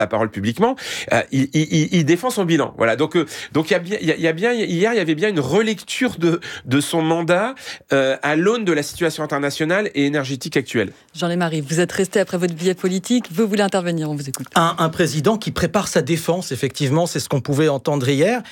la parole publiquement, il défend son bilan. Voilà. Donc il y a bien hier, il y avait bien une relecture de son mandat à l'aune de la situation internationale et énergétique actuelle. Jean Lémarie, vous êtes resté après votre billet politique, vous voulez intervenir, on vous écoute. Un président qui prépare sa défense, effectivement, c'est ce qu'on pouvait entendre hier,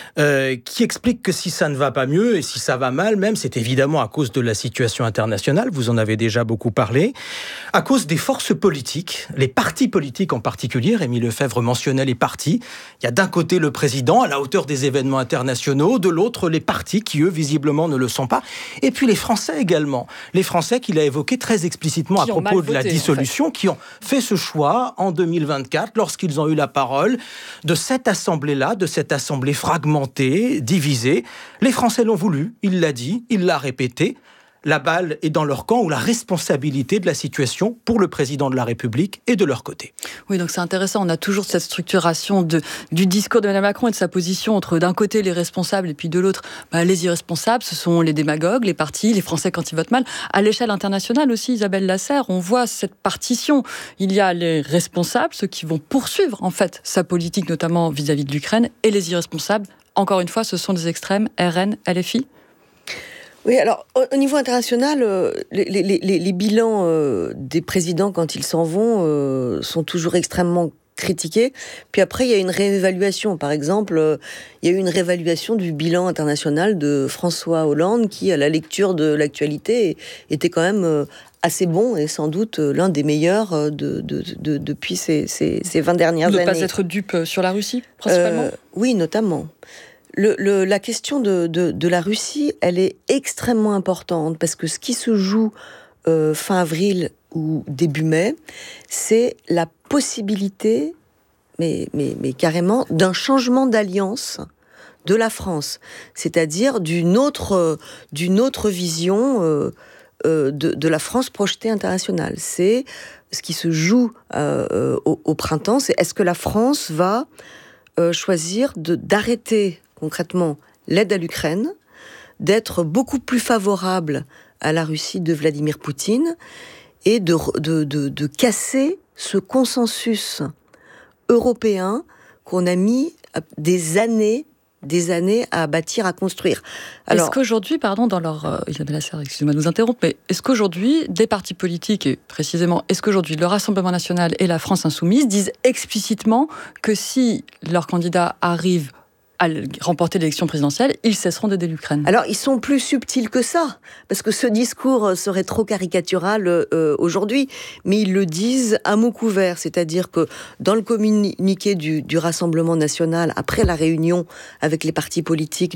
qui explique que si ça ne va pas mieux et si ça va mal même, c'est évidemment à cause de la situation internationale, vous en avez déjà beaucoup parlé, à cause des forces politiques, les partis politiques en particulier. Rémi Lefebvre mentionnait les partis. Il y a d'un côté le président à la hauteur des événements internationaux, de l'autre les partis qui, eux, visiblement ne le sont pas. Et puis les Français également. Les Français qu'il a évoqués très explicitement à propos de la dissolution, qui ont fait ce choix en 2024, lorsqu'ils ont eu la parole, de cette assemblée-là, de cette assemblée fragmentée, divisée. Les Français l'ont voulu, il l'a dit, il l'a répété. La balle est dans leur camp, ou la responsabilité de la situation pour le président de la République est de leur côté. Oui, donc c'est intéressant. On a toujours cette structuration du discours de Mme Macron et de sa position entre d'un côté les responsables et puis de l'autre les irresponsables. Ce sont les démagogues, les partis, les Français quand ils votent mal. À l'échelle internationale aussi, Isabelle Lasserre, on voit cette partition. Il y a les responsables, ceux qui vont poursuivre en fait sa politique, notamment vis-à-vis de l'Ukraine, et les irresponsables. Encore une fois, ce sont des extrêmes, RN, LFI. Oui, alors, au niveau international, les bilans des présidents, quand ils s'en vont, sont toujours extrêmement critiqués. Puis après, il y a une réévaluation. Par exemple, il y a eu une réévaluation du bilan international de François Hollande, qui, à la lecture de l'actualité, était quand même assez bon et sans doute l'un des meilleurs depuis ces 20 dernières années. Ne pas être dupe sur la Russie, principalement ? Oui, notamment. La question de la Russie, elle est extrêmement importante parce que ce qui se joue fin avril ou début mai, c'est la possibilité, mais carrément, d'un changement d'alliance de la France, c'est-à-dire d'une autre vision de la France projetée internationale. C'est ce qui se joue au printemps, c'est est-ce que la France va choisir d'arrêter concrètement l'aide à l'Ukraine, d'être beaucoup plus favorable à la Russie de Vladimir Poutine et de casser ce consensus européen qu'on a mis des années à bâtir, à construire. Alors, est-ce qu'aujourd'hui, dans leur... Isabelle Lasserre, excusez-moi de nous interrompre, mais est-ce qu'aujourd'hui, des partis politiques, et précisément, est-ce qu'aujourd'hui, le Rassemblement National et la France Insoumise disent explicitement que si leur candidat arrive à remporter l'élection présidentielle, ils cesseront d'aider l'Ukraine? Alors, ils sont plus subtils que ça, parce que ce discours serait trop caricatural aujourd'hui, mais ils le disent à mots couverts, c'est-à-dire que dans le communiqué du Rassemblement National, après la réunion avec les partis politiques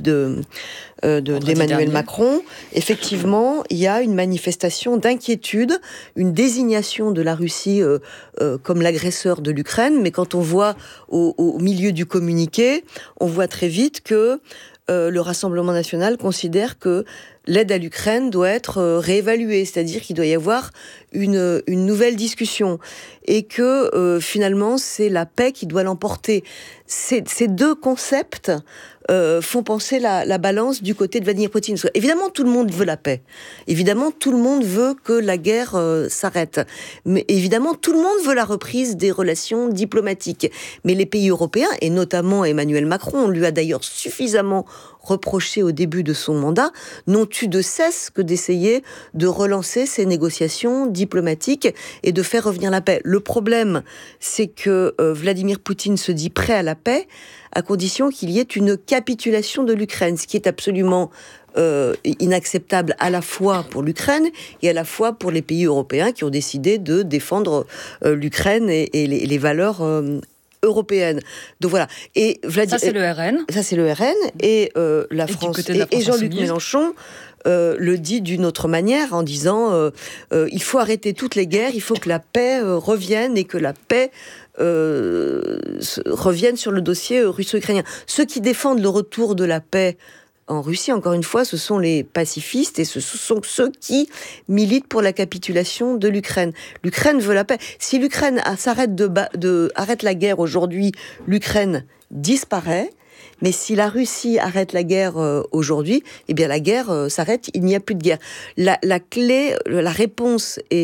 d'Emmanuel Macron, effectivement, il y a une manifestation d'inquiétude, une désignation de la Russie comme l'agresseur de l'Ukraine, mais quand on voit au milieu du communiqué, on voit très vite que le Rassemblement National considère que l'aide à l'Ukraine doit être réévaluée, c'est-à-dire qu'il doit y avoir une nouvelle discussion et que finalement c'est la paix qui doit l'emporter. Ces deux concepts font penser la balance du côté de Vladimir Poutine. Évidemment, tout le monde veut la paix. Évidemment, tout le monde veut que la guerre s'arrête. Mais évidemment, tout le monde veut la reprise des relations diplomatiques. Mais les pays européens, et notamment Emmanuel Macron, on lui a d'ailleurs suffisamment reproché au début de son mandat, n'ont eu de cesse que d'essayer de relancer ces négociations diplomatiques et de faire revenir la paix. Le problème, c'est que Vladimir Poutine se dit prêt à la paix à condition qu'il y ait une capitulation de l'Ukraine, ce qui est absolument inacceptable à la fois pour l'Ukraine et à la fois pour les pays européens qui ont décidé de défendre l'Ukraine et les valeurs européenne. Donc voilà. Et ça, c'est le RN. Ça, c'est le RN. Et la France et Jean-Luc Mélenchon le dit d'une autre manière en disant il faut arrêter toutes les guerres, il faut que la paix revienne et que la paix revienne sur le dossier russo-ukrainien. Ceux qui défendent le retour de la paix en Russie, encore une fois, ce sont les pacifistes et ce sont ceux qui militent pour la capitulation de l'Ukraine. L'Ukraine veut la paix. Si l'Ukraine arrête la guerre aujourd'hui, l'Ukraine disparaît. Mais si la Russie arrête la guerre aujourd'hui, eh bien la guerre s'arrête, il n'y a plus de guerre. La clé, la réponse est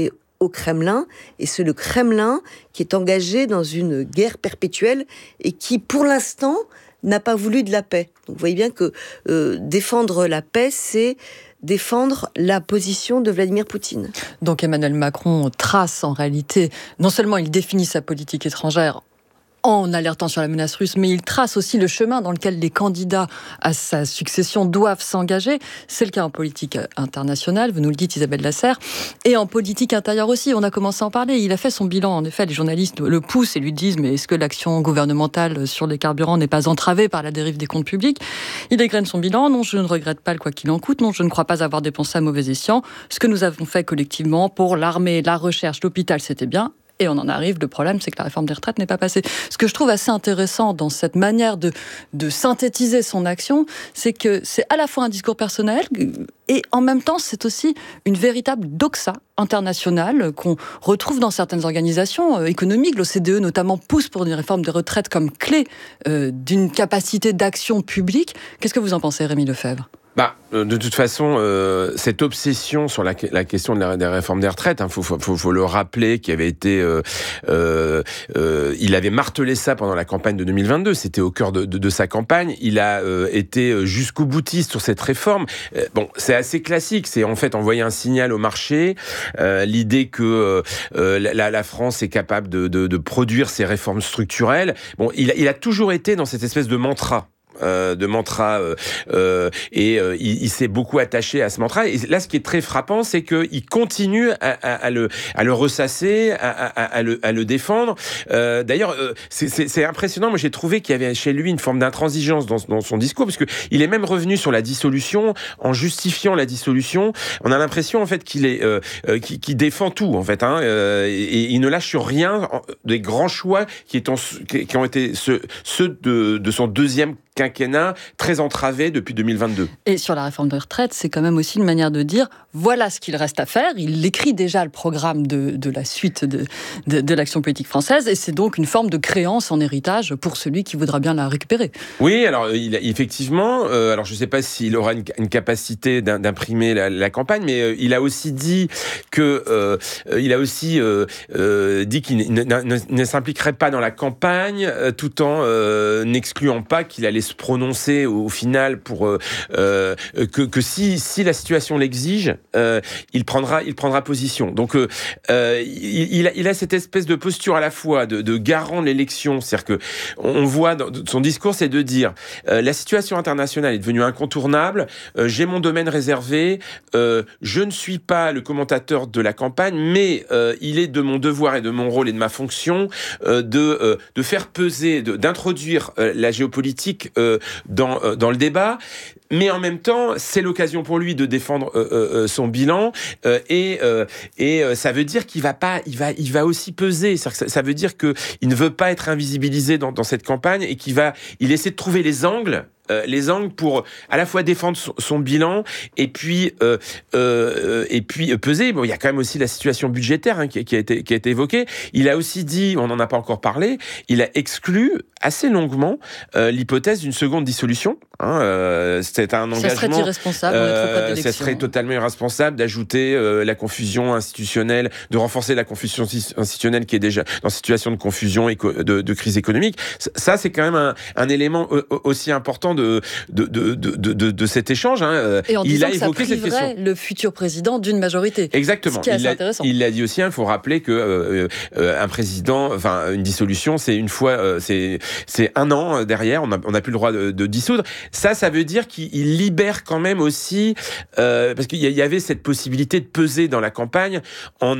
au Kremlin, et c'est le Kremlin qui est engagé dans une guerre perpétuelle et qui, pour l'instant, n'a pas voulu de la paix. Donc vous voyez bien que défendre la paix, c'est défendre la position de Vladimir Poutine. Donc Emmanuel Macron trace en réalité, non seulement il définit sa politique étrangère en alertant sur la menace russe, mais il trace aussi le chemin dans lequel les candidats à sa succession doivent s'engager. C'est le cas en politique internationale, vous nous le dites Isabelle Lasserre, et en politique intérieure aussi. On a commencé à en parler. Il a fait son bilan. En effet, les journalistes le poussent et lui disent « Mais est-ce que l'action gouvernementale sur les carburants n'est pas entravée par la dérive des comptes publics ?» Il égrène son bilan. « Non, je ne regrette pas le quoi qu'il en coûte. Non, je ne crois pas avoir dépensé à mauvais escient. Ce que nous avons fait collectivement pour l'armée, la recherche, l'hôpital, c'était bien. » Et on en arrive, le problème, c'est que la réforme des retraites n'est pas passée. Ce que je trouve assez intéressant dans cette manière de synthétiser son action, c'est que c'est à la fois un discours personnel et en même temps, c'est aussi une véritable doxa internationale qu'on retrouve dans certaines organisations économiques. L'OCDE, notamment, pousse pour une réforme des retraites comme clé d'une capacité d'action publique. Qu'est-ce que vous en pensez, Rémi Lefebvre ? De toute façon, cette obsession sur la question de la réforme des retraites, faut le rappeler, qu'il avait été, il avait martelé ça pendant la campagne de 2022. C'était au cœur de sa campagne. Il a été jusqu'au boutiste sur cette réforme. C'est assez classique. C'est en fait envoyer un signal au marché, l'idée que la France est capable de produire ces réformes structurelles. Il a toujours été dans cette espèce de mantra. Il s'est beaucoup attaché à ce mantra. Et là, ce qui est très frappant, c'est qu'il continue à le ressasser, à le défendre. D'ailleurs, c'est impressionnant. Moi, j'ai trouvé qu'il y avait chez lui une forme d'intransigeance dans son discours, parce que il est même revenu sur la dissolution en justifiant la dissolution. On a l'impression en fait qu'il défend tout en fait, et il ne lâche sur rien des grands choix qui ont été ceux de son deuxième quinquennat, très entravé depuis 2022. Et sur la réforme des retraites, c'est quand même aussi une manière de dire voilà ce qu'il reste à faire. Il écrit déjà le programme de la suite de l'action politique française, et c'est donc une forme de créance en héritage pour celui qui voudra bien la récupérer. Oui, alors effectivement, alors je ne sais pas s'il aura une capacité d'imprimer la campagne, mais il a aussi dit que dit qu'il ne s'impliquerait pas dans la campagne, tout en n'excluant pas qu'il allait se prononcer au final pour que si la situation l'exige, il prendra position. Donc il a cette espèce de posture à la fois de garant de l'élection, c'est-à-dire que on voit dans son discours, c'est de dire la situation internationale est devenue incontournable, j'ai mon domaine réservé, je ne suis pas le commentateur de la campagne, mais il est de mon devoir et de mon rôle et de ma fonction de faire peser, d'introduire la géopolitique dans le débat. Mais en même temps, c'est l'occasion pour lui de défendre son bilan, et ça veut dire qu'il il va aussi peser. Ça veut dire que il ne veut pas être invisibilisé dans cette campagne, et il essaie de trouver les angles pour à la fois défendre son bilan et puis peser. Il y a quand même aussi la situation budgétaire qui a été évoquée. Il a aussi dit, on n'en a pas encore parlé, il a exclu assez longuement l'hypothèse d'une seconde dissolution. C'est un engagement. Ça serait irresponsable. On est trop près d'élection. Ça serait totalement irresponsable d'ajouter la confusion institutionnelle, de renforcer la confusion institutionnelle qui est déjà dans une situation de confusion et de crise économique. Ça, c'est quand même un élément aussi important de cet échange. Et en disant que ça priverait le futur président d'une majorité. Exactement. Ce qui est assez intéressant. Il l'a dit aussi, il faut rappeler que un président, une dissolution, c'est une fois, c'est un an derrière, on n'a plus le droit de dissoudre. Ça veut dire qu'il libère quand même aussi, parce qu'il y avait cette possibilité de peser dans la campagne en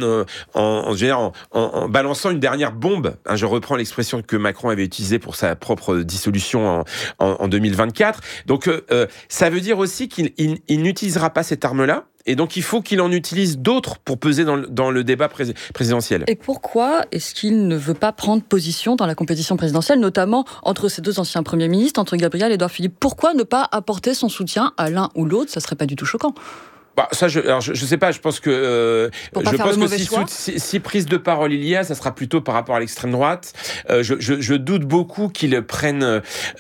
balançant une dernière bombe. Je reprends l'expression que Macron avait utilisée pour sa propre dissolution en 2024. Donc ça veut dire aussi qu'il n'utilisera pas cette arme-là. Et donc, il faut qu'il en utilise d'autres pour peser dans le débat présidentiel. Et pourquoi est-ce qu'il ne veut pas prendre position dans la compétition présidentielle, notamment entre ces deux anciens premiers ministres, entre Gabriel et Édouard Philippe ? Pourquoi ne pas apporter son soutien à l'un ou l'autre ? Ça ne serait pas du tout choquant. Ça, je sais pas. Je pense que je pense que si prise de parole il y a, ça sera plutôt par rapport à l'extrême droite. Je doute beaucoup qu'ils prennent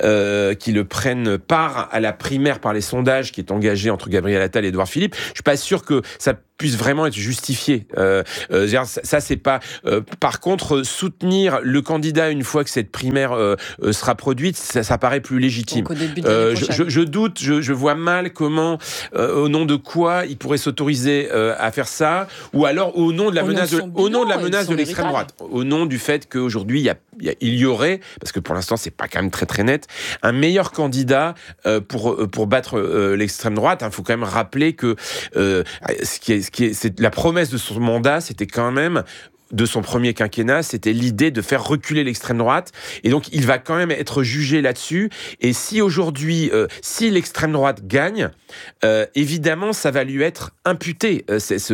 part à la primaire par les sondages qui est engagée entre Gabriel Attal et Édouard Philippe. Je suis pas sûr que ça puisse vraiment être justifié. Ça c'est pas. Par contre, soutenir le candidat une fois que cette primaire sera produite, ça paraît plus légitime. Donc, au début de l'année prochaine. Je doute. Je vois mal comment, au nom de quoi, il pourrait s'autoriser à faire ça, ou alors au nom de la menace de l'extrême droite, au nom du fait qu'aujourd'hui il y aurait, parce que pour l'instant c'est pas quand même très très net, un meilleur candidat pour battre l'extrême droite. Il faut quand même rappeler que c'est la promesse de son mandat, c'était quand même de son premier quinquennat, c'était l'idée de faire reculer l'extrême droite. Et donc, il va quand même être jugé là-dessus. Et si aujourd'hui, si l'extrême droite gagne, évidemment, ça va lui être imputé,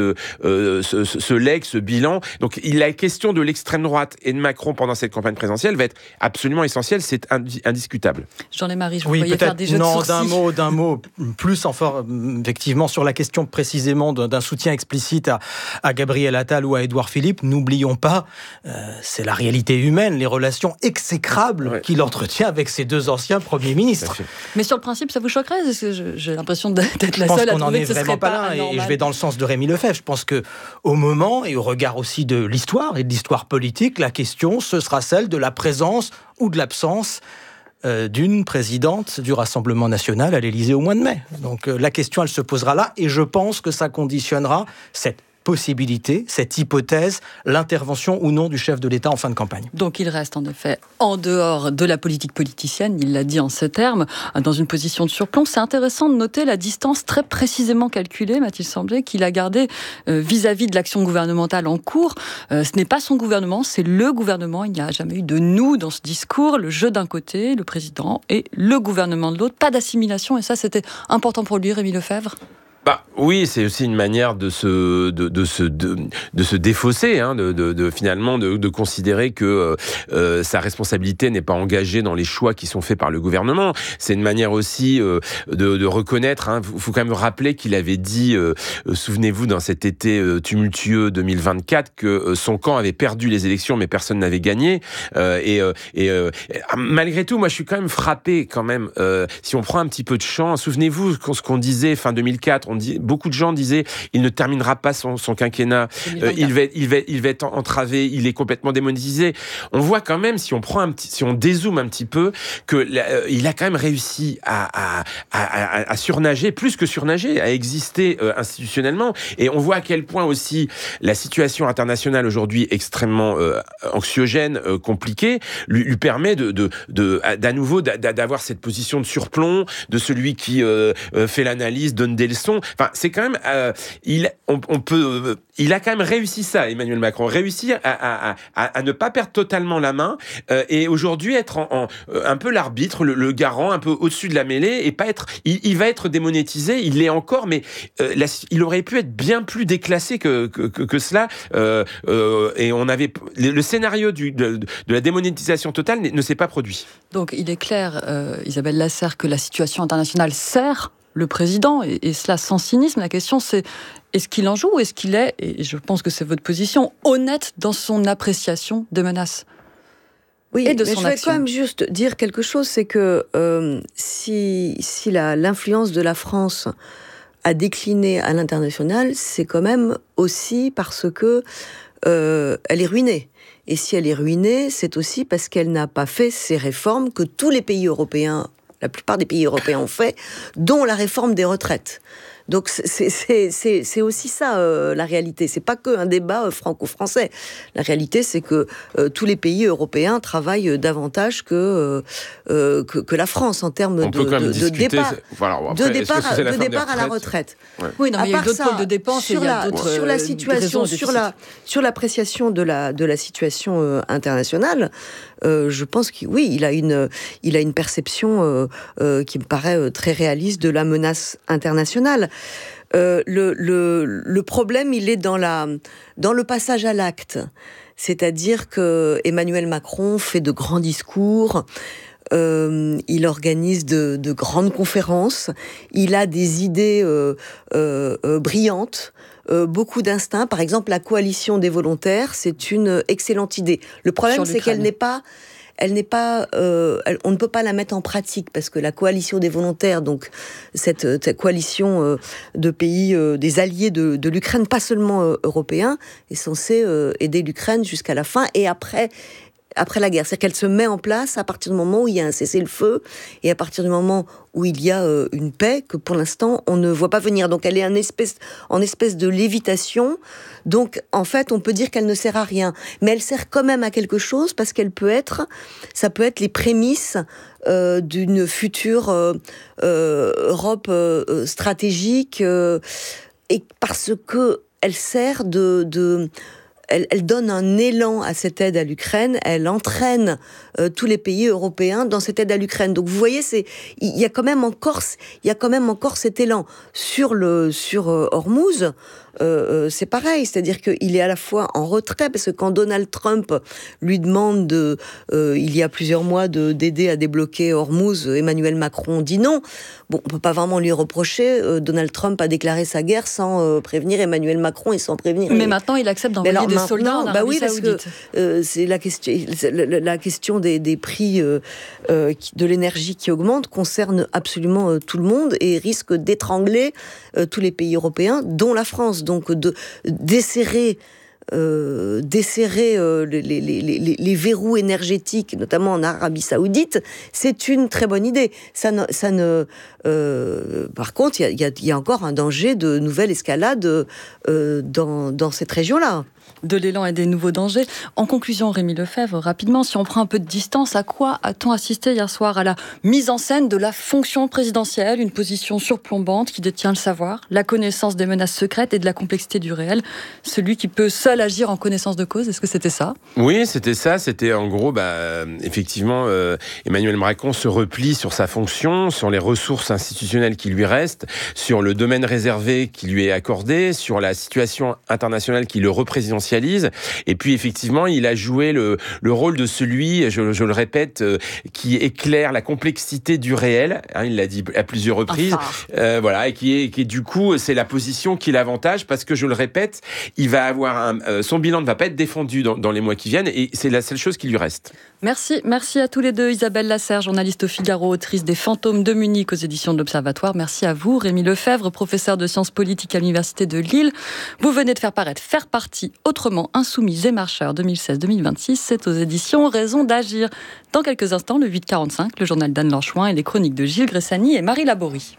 ce legs, ce bilan. Donc, la question de l'extrême droite et de Macron pendant cette campagne présidentielle va être absolument essentielle. C'est indiscutable. Jean-Marie, je vous voyais faire des jeux de sourcils. D'un mot, plus effectivement, sur la question précisément d'un soutien explicite à Gabriel Attal ou à Édouard Philippe. N'oublions pas, c'est la réalité humaine, les relations exécrables qu'il entretient avec ses deux anciens premiers ministres. Mais sur le principe, ça vous choquerait ? Parce que j'ai l'impression d'être la seule à trouver que ce serait pas anormal. Et je vais dans le sens de Rémi Lefebvre. Je pense que au moment et au regard aussi de l'histoire et de l'histoire politique, la question, ce sera celle de la présence ou de l'absence d'une présidente du Rassemblement national à l'Élysée au mois de mai. Donc la question, elle se posera là, et je pense que ça conditionnera cette possibilité, cette hypothèse, l'intervention ou non du chef de l'État en fin de campagne. Donc il reste en effet en dehors de la politique politicienne, il l'a dit en ces termes, dans une position de surplomb. C'est intéressant de noter la distance très précisément calculée, m'a-t-il semblé, qu'il a gardée vis-à-vis de l'action gouvernementale en cours. Ce n'est pas son gouvernement, c'est le gouvernement. Il n'y a jamais eu de nous dans ce discours. Le jeu d'un côté, le président, et le gouvernement de l'autre. Pas d'assimilation, et ça c'était important pour lui, Rémi Lefebvre. Oui, c'est aussi une manière de se défausser, finalement de considérer que sa responsabilité n'est pas engagée dans les choix qui sont faits par le gouvernement. C'est une manière aussi de reconnaître. Il faut quand même rappeler qu'il avait dit, souvenez-vous, dans cet été tumultueux 2024, que son camp avait perdu les élections, mais personne n'avait gagné. Malgré tout, moi, je suis quand même frappé, quand même. Si on prend un petit peu de champ, souvenez-vous ce qu'on disait fin 2004. Beaucoup de gens disaient il ne terminera pas son quinquennat, il va être entravé, il est complètement démonétisé. On voit quand même, si on dézoome un petit peu, que il a quand même réussi à surnager, plus que surnager, à exister institutionnellement. Et on voit à quel point aussi la situation internationale aujourd'hui extrêmement anxiogène, compliquée, lui permet d'à nouveau d'avoir cette position de surplomb, de celui qui fait l'analyse, donne des leçons. Enfin, c'est quand même, il a quand même réussi ça, Emmanuel Macron, réussi à ne pas perdre totalement la main et aujourd'hui être un peu l'arbitre, le garant, un peu au-dessus de la mêlée et pas être. Il va être démonétisé, il l'est encore, mais il aurait pu être bien plus déclassé que cela. Et on avait le scénario de la démonétisation totale ne s'est pas produit. Donc il est clair, Isabelle Lasserre, que la situation internationale sert le président, et cela sans cynisme. La question, c'est est-ce qu'il en joue ou est-ce qu'il est, et je pense que c'est votre position, honnête dans son appréciation des menaces? Oui, et de mais son je vais action. quand même juste dire quelque chose, c'est que si l'influence de la France a décliné à l'international, c'est quand même aussi parce que elle est ruinée. Et si elle est ruinée, c'est aussi parce qu'elle n'a pas fait ces réformes que tous les pays européens, la plupart des pays européens ont fait, dont la réforme des retraites. Donc c'est aussi ça la réalité. C'est pas que un débat franco-français. La réalité, c'est que tous les pays européens travaillent davantage que la France en termes de départ, de départ à la retraite. Ouais. Oui, non, mais il y a d'autres pôles de dépenses. Sur la situation, sur l'appréciation de la situation internationale, je pense qu'il il a une perception qui me paraît très réaliste de la menace internationale. Le problème, il est dans le passage à l'acte. C'est-à-dire que Emmanuel Macron fait de grands discours, il organise de grandes conférences, il a des idées brillantes, beaucoup d'instinct. Par exemple, la coalition des volontaires, c'est une excellente idée. Le problème, c'est qu'elle n'est pas... on ne peut pas la mettre en pratique parce que la coalition des volontaires, donc cette coalition de pays, des alliés de l'Ukraine, pas seulement européens, est censée aider l'Ukraine jusqu'à la fin et après la guerre. C'est-à-dire qu'elle se met en place à partir du moment où il y a un cessez-le-feu et à partir du moment où il y a une paix que pour l'instant on ne voit pas venir. Donc elle est en espèce de lévitation. Donc en fait on peut dire qu'elle ne sert à rien, mais elle sert quand même à quelque chose parce ça peut être les prémices d'une future Europe stratégique et parce que elle sert elle donne un élan à cette aide à l'Ukraine, elle entraîne tous les pays européens dans cette aide à l'Ukraine. Donc vous voyez, il y a quand même encore cet élan sur Hormuz. C'est pareil, c'est-à-dire qu'il est à la fois en retrait, parce que quand Donald Trump lui demande il y a plusieurs mois d'aider à débloquer Hormuz, Emmanuel Macron dit non. Bon, on peut pas vraiment lui reprocher. Donald Trump a déclaré sa guerre sans prévenir Emmanuel Macron et sans prévenir. Mais maintenant, il accepte d'envoyer des soldats en Arabie Saoudite. Parce que c'est la question des prix de l'énergie qui augmente concerne absolument tout le monde et risque d'étrangler tous les pays européens, dont la France. Donc desserrer les verrous énergétiques, notamment en Arabie Saoudite, c'est une très bonne idée. Par contre, il y a encore un danger de nouvelle escalade dans cette région-là. De l'élan et des nouveaux dangers. En conclusion, Rémi Lefebvre, rapidement, si on prend un peu de distance, à quoi a-t-on assisté hier soir? À la mise en scène de la fonction présidentielle, une position surplombante qui détient le savoir, la connaissance des menaces secrètes et de la complexité du réel. Celui qui peut seul agir en connaissance de cause, est-ce que c'était ça? Oui, c'était ça. C'était en gros, effectivement, Emmanuel Macron se replie sur sa fonction, sur les ressources institutionnelles qui lui restent, sur le domaine réservé qui lui est accordé, sur la situation internationale qui le représidentialise. Et puis effectivement, il a joué le rôle de celui, je le répète, qui éclaire la complexité du réel. Il l'a dit à plusieurs reprises. Voilà, et qui est du coup, c'est la position qui l'avantage parce que je le répète, il va avoir son bilan ne va pas être défendu dans les mois qui viennent et c'est la seule chose qui lui reste. Merci à tous les deux. Isabelle Lasserre, journaliste au Figaro, autrice des Fantômes de Munich aux éditions de l'Observatoire. Merci à vous, Rémi Lefebvre, professeur de sciences politiques à l'Université de Lille. Vous venez de faire paraître Faire partie autrement, insoumis et marcheurs 2016-2026. C'est aux éditions Raison d'agir. Dans quelques instants, le 8h45, le journal d'Anne Lanchouin et les chroniques de Gilles Gressani et Marie Laborie.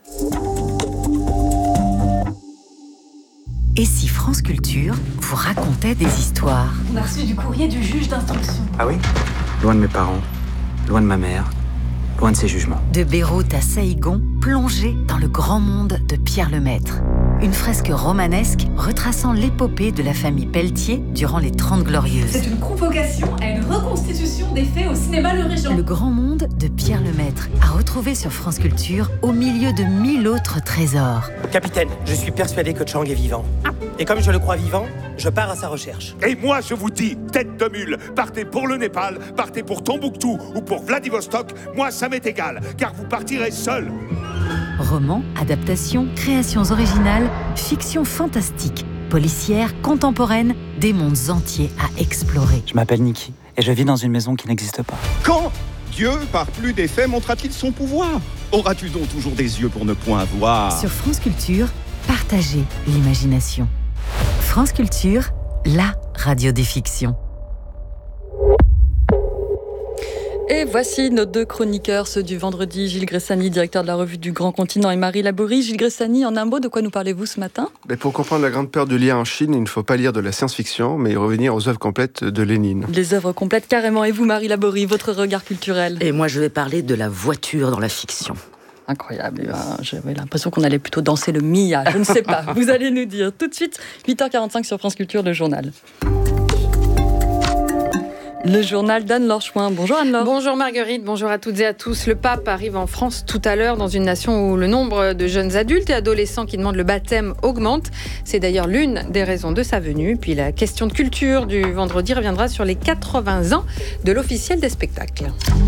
Et si France Culture vous racontait des histoires? On a reçu du courrier du juge d'instruction. Ah oui? Loin de mes parents, loin de ma mère, loin de ses jugements. De Beyrouth à Saïgon, plongée dans le grand monde de Pierre Lemaître. Une fresque romanesque retraçant l'épopée de la famille Pelletier durant les 30 Glorieuses. C'est une convocation à une reconstitution des faits au cinéma Le Régent. Le grand monde de Pierre Lemaître, à retrouver sur France Culture au milieu de 1000 autres trésors. Capitaine, je suis persuadé que Chang est vivant. Et comme je le crois vivant, je pars à sa recherche. Et moi, je vous dis, tête de mule, partez pour le Népal, partez pour Tombouctou ou pour Vladivostok, moi ça m'est égal, car vous partirez seul. Romans, adaptations, créations originales, fiction fantastique, policière, contemporaine, des mondes entiers à explorer. Je m'appelle Niki et je vis dans une maison qui n'existe pas. Quand Dieu, par plus des faits, montrera-t-il son pouvoir? Auras-tu donc toujours des yeux pour ne point voir? Sur France Culture, partagez l'imagination. France Culture, la radio des fictions. Et voici nos deux chroniqueurs, ceux du vendredi, Gilles Gressani, directeur de la revue du Grand Continent, et Marie Laborie. Gilles Gressani, en un mot, de quoi nous parlez-vous ce matin? Pour comprendre la grande peur du lien en Chine, il ne faut pas lire de la science-fiction, mais revenir aux œuvres complètes de Lénine. Les œuvres complètes, carrément. Et vous, Marie Laborie, votre regard culturel? Et moi, je vais parler de la voiture dans la fiction. Incroyable. J'avais l'impression qu'on allait plutôt danser le Mia. Je ne sais pas. Vous allez nous dire tout de suite. 8h45 sur France Culture, le journal. Le journal d'Anne-Laure Chouin. Bonjour Anne-Laure. Bonjour Marguerite, bonjour à toutes et à tous. Le pape arrive en France tout à l'heure dans une nation où le nombre de jeunes adultes et adolescents qui demandent le baptême augmente. C'est d'ailleurs l'une des raisons de sa venue. Puis la question de culture du vendredi reviendra sur les 80 ans de l'officiel des spectacles.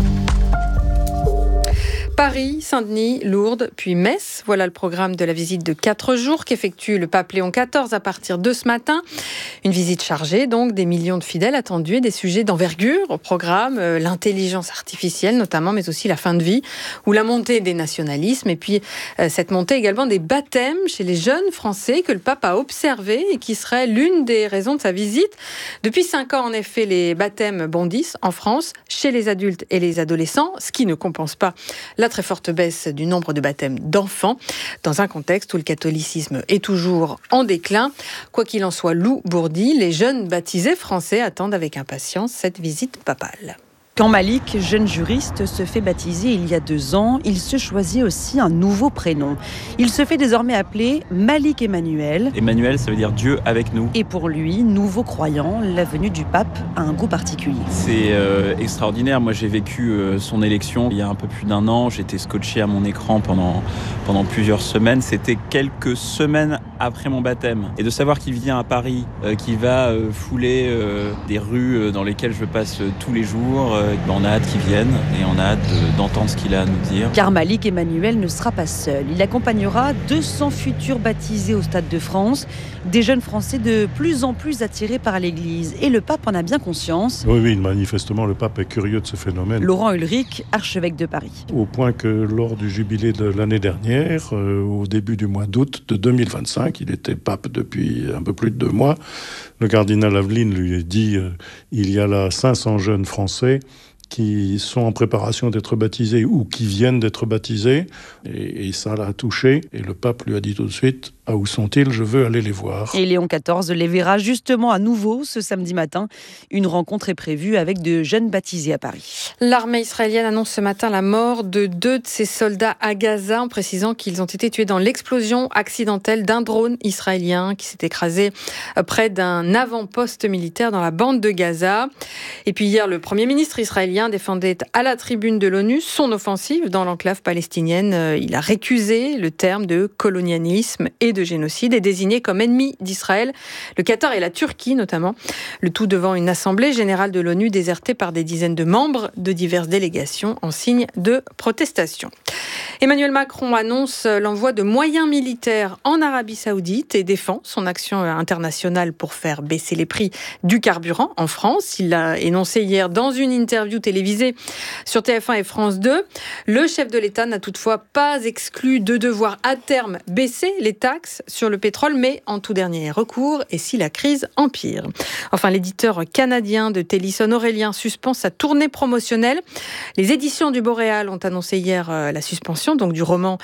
Paris, Saint-Denis, Lourdes, puis Metz. Voilà le programme de la visite de 4 jours qu'effectue le pape Léon XIV à partir de ce matin. Une visite chargée, donc, des millions de fidèles attendus et des sujets d'envergure au programme. L'intelligence artificielle, notamment, mais aussi la fin de vie ou la montée des nationalismes. Et puis, cette montée également des baptêmes chez les jeunes Français que le pape a observé et qui serait l'une des raisons de sa visite. Depuis 5 ans, en effet, les baptêmes bondissent en France, chez les adultes et les adolescents, ce qui ne compense pas la très forte baisse du nombre de baptêmes d'enfants, dans un contexte où le catholicisme est toujours en déclin. Quoi qu'il en soit, Lou Bourdi, les jeunes baptisés français attendent avec impatience cette visite papale. Quand Malik, jeune juriste, se fait baptiser il y a 2 ans, il se choisit aussi un nouveau prénom. Il se fait désormais appeler Malik Emmanuel. Emmanuel, ça veut dire Dieu avec nous. Et pour lui, nouveau croyant, la venue du pape a un goût particulier. C'est extraordinaire. Moi, j'ai vécu son élection il y a un peu plus d'1 an. J'étais scotché à mon écran pendant plusieurs semaines. C'était quelques semaines après mon baptême. Et de savoir qu'il vient à Paris, qu'il va fouler des rues dans lesquelles je passe tous les jours, on a hâte qu'il vienne et on a hâte d'entendre ce qu'il a à nous dire. Car Malik Emmanuel ne sera pas seul. Il accompagnera 200 futurs baptisés au Stade de France, des jeunes Français de plus en plus attirés par l'Église. Et le pape en a bien conscience. Oui, manifestement, le pape est curieux de ce phénomène. Laurent Ulrich, archevêque de Paris. Au point que lors du jubilé de l'année dernière, au début du mois d'août de 2025, il était pape depuis un peu plus de 2 mois, le cardinal Aveline lui a dit il y a là 500 jeunes Français qui sont en préparation d'être baptisés ou qui viennent d'être baptisés, et ça l'a touché, et le pape lui a dit tout de suite « Ah, où sont-ils ? Je veux aller les voir ». Et Léon XIV les verra justement à nouveau ce samedi matin. Une rencontre est prévue avec de jeunes baptisés à Paris. L'armée israélienne annonce ce matin la mort de 2 de ses soldats à Gaza, en précisant qu'ils ont été tués dans l'explosion accidentelle d'un drone israélien qui s'est écrasé près d'un avant-poste militaire dans la bande de Gaza. Et puis hier, le Premier ministre israélien défendait à la tribune de l'ONU son offensive dans l'enclave palestinienne. Il a récusé le terme de colonialisme et de génocide et désigné comme ennemis d'Israël le Qatar et la Turquie notamment. Le tout devant une assemblée générale de l'ONU désertée par des dizaines de membres de diverses délégations en signe de protestation. Emmanuel Macron annonce l'envoi de moyens militaires en Arabie Saoudite et défend son action internationale pour faire baisser les prix du carburant en France. Il l'a énoncé hier dans une interview télévisée sur TF1 et France 2. Le chef de l'État n'a toutefois pas exclu de devoir à terme baisser les taxes sur le pétrole, mais en tout dernier recours et si la crise empire. Enfin, l'éditeur canadien de Télisson Aurélien suspend sa tournée promotionnelle. Les éditions du Boréal ont annoncé hier la suspension donc du roman,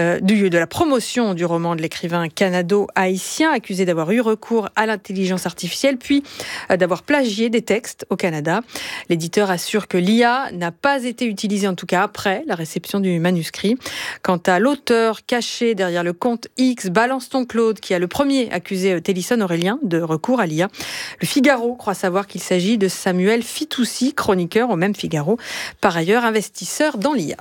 de la promotion du roman de l'écrivain canado-haïtien accusé d'avoir eu recours à l'intelligence artificielle puis d'avoir plagié des textes au Canada. L'éditeur assure que l'IA n'a pas été utilisée, en tout cas après la réception du manuscrit. Quant à l'auteur caché derrière le compte X Balance ton Claude, qui a le premier accusé Télisson Aurélien de recours à l'IA, le Figaro croit savoir qu'il s'agit de Samuel Fitoussi, chroniqueur au même Figaro, par ailleurs investisseur dans l'IA.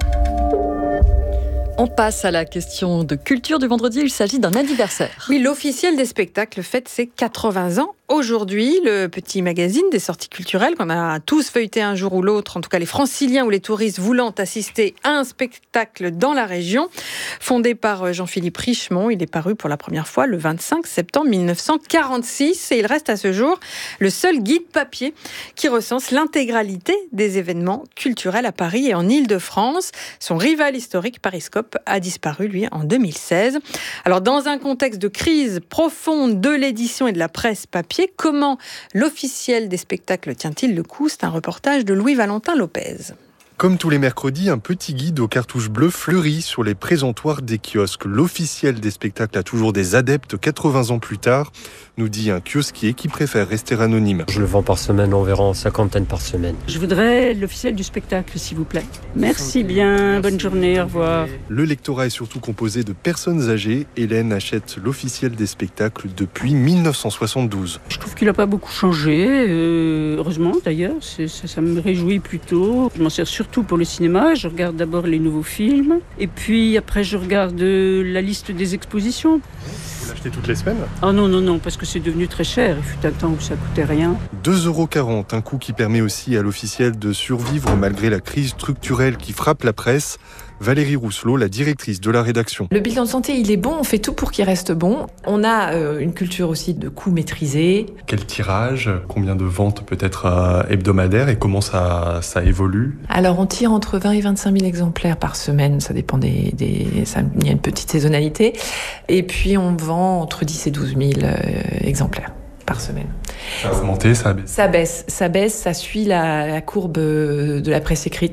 On passe à la question de culture du vendredi. Il s'agit d'un anniversaire. Oui, l'officiel des spectacles fête ses 80 ans. Aujourd'hui, le petit magazine des sorties culturelles qu'on a tous feuilleté un jour ou l'autre, en tout cas les franciliens ou les touristes voulant assister à un spectacle dans la région, fondé par Jean-Philippe Richemont. Il est paru pour la première fois le 25 septembre 1946 et il reste à ce jour le seul guide papier qui recense l'intégralité des événements culturels à Paris et en Île-de-France. Son rival historique, Pariscope, a disparu, lui, en 2016. Alors, dans un contexte de crise profonde de l'édition et de la presse papier, comment l'officiel des spectacles tient-il le coup ? C'est un reportage de Louis-Valentin Lopez. Comme tous les mercredis, un petit guide aux cartouches bleues fleurit sur les présentoirs des kiosques. L'officiel des spectacles a toujours des adeptes 80 ans plus tard, nous dit un kiosquier qui préfère rester anonyme. Je le vends par semaine, environ 50 par semaine. Je voudrais l'officiel du spectacle, s'il vous plaît. Merci bien, bonne journée, au revoir. Le lectorat est surtout composé de personnes âgées. Hélène achète l'officiel des spectacles depuis 1972. Je trouve qu'il n'a pas beaucoup changé, heureusement d'ailleurs, ça me réjouit plutôt. Je m'en sers surtout pour le cinéma, je regarde d'abord les nouveaux films, et puis après je regarde la liste des expositions. Vous l'achetez toutes les semaines ? Oh non, parce que c'est devenu très cher, il fut un temps où ça coûtait rien. 2,40 €, un coût qui permet aussi à l'officiel de survivre malgré la crise structurelle qui frappe la presse. Valérie Rousselot, la directrice de la rédaction. Le bilan de santé, il est bon, on fait tout pour qu'il reste bon. On a une culture aussi de coûts maîtrisés. Quel tirage, combien de ventes peut-être hebdomadaires et comment ça évolue ? Alors on tire entre 20 et 25 000 exemplaires par semaine, ça dépend il y a une petite saisonnalité. Et puis on vend entre 10 et 12 000 exemplaires par semaine. Ça a augmenté, ça a baissé ? Ça baisse, ça suit la courbe de la presse écrite.